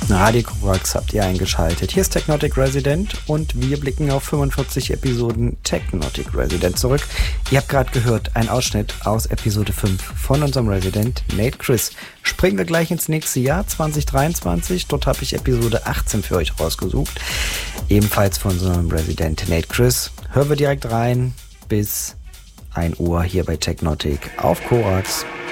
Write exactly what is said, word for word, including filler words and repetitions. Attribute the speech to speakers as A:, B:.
A: Radio Korax habt ihr eingeschaltet. Hier ist Technotic Resident und wir blicken auf fünfundvierzig Episoden Technotic Resident zurück. Ihr habt gerade gehört, ein Ausschnitt aus Episode fünf von unserem Resident Nate Chris. Springen wir gleich ins nächste Jahr zwanzig dreiundzwanzig. Dort habe ich Episode achtzehn für euch rausgesucht. Ebenfalls von unserem Resident Nate Chris. Hören wir direkt rein bis ein Uhr hier bei Technotic auf Korax.